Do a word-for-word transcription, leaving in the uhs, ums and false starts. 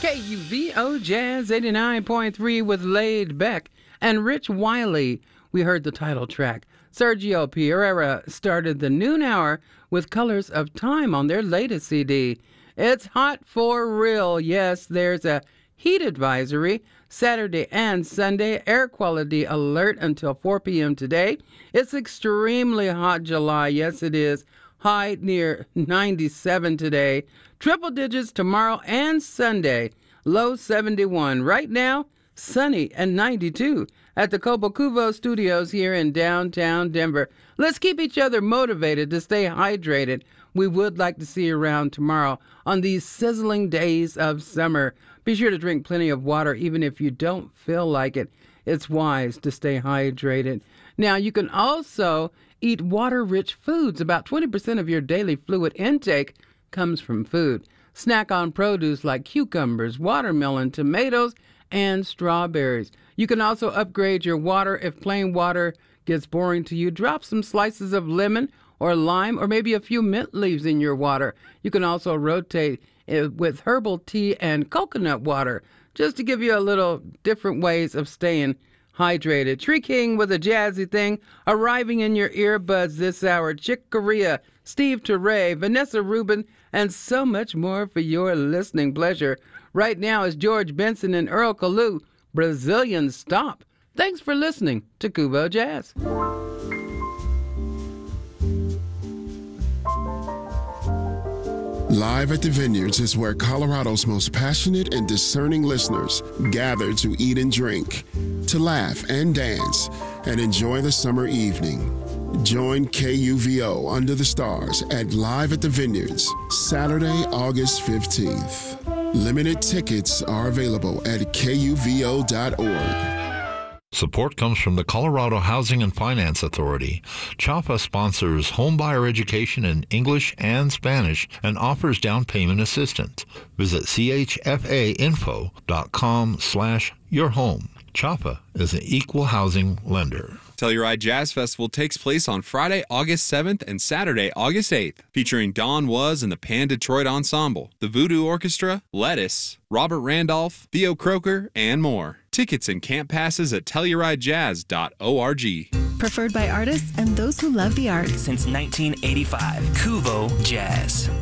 K U V O Jazz eighty-nine point three with Laid Beck and Rich Wiley. We heard the title track. Sergio Pereira started the noon hour with Colors of Time on their latest C D. It's hot for real. Yes, there's a heat advisory Saturday and Sunday. Air quality alert until four p.m. today. It's extremely hot July. Yes, it is. High near ninety-seven today. Triple digits tomorrow and Sunday. Low seventy-one. Right now, sunny and ninety-two at the Cobo Studios here in downtown Denver. Let's keep each other motivated to stay hydrated. We would like to see you around tomorrow on these sizzling days of summer. Be sure to drink plenty of water even if you don't feel like it. It's wise to stay hydrated. Now, you can also eat water-rich foods. About twenty percent of your daily fluid intake comes from food. Snack on produce like cucumbers, watermelon, tomatoes, and strawberries. You can also upgrade your water if plain water gets boring to you. Drop some slices of lemon or lime or maybe a few mint leaves in your water. You can also rotate it with herbal tea and coconut water just to give you a little different ways of staying hydrated. Tree King with a jazzy thing arriving in your earbuds this hour. Chick Corea, Steve Teray, Vanessa Rubin, and so much more for your listening pleasure. Right now is George Benson and Earl Kalou, Brazilian Stomp. Thanks for listening to Kubo Jazz. Live at the Vineyards is where Colorado's most passionate and discerning listeners gather to eat and drink, to laugh and dance, and enjoy the summer evening. Join K U V O Under the Stars at Live at the Vineyards, Saturday, August fifteenth. Limited tickets are available at K U V O dot org. Support comes from the Colorado Housing and Finance Authority. CHAPA sponsors homebuyer education in English and Spanish and offers down payment assistance. Visit C H F A info dot com slash your home. CHAPA is an equal housing lender. Telluride Jazz Festival takes place on Friday, August seventh and Saturday, August eighth, featuring Don Was and the Pan Detroit Ensemble, the Voodoo Orchestra, Lettuce, Robert Randolph, Theo Croker, and more. Tickets and camp passes at telluride jazz dot org. Preferred by artists and those who love the arts. Since nineteen eighty-five, Kubo Jazz.